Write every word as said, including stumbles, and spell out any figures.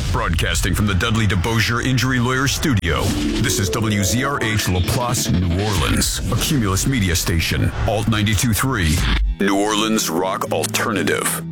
Broadcasting from the Dudley DeBosier Injury Lawyer Studio, this is W Z R H Laplace, New Orleans, a Cumulus media station, Alt ninety-two point three, New Orleans Rock Alternative.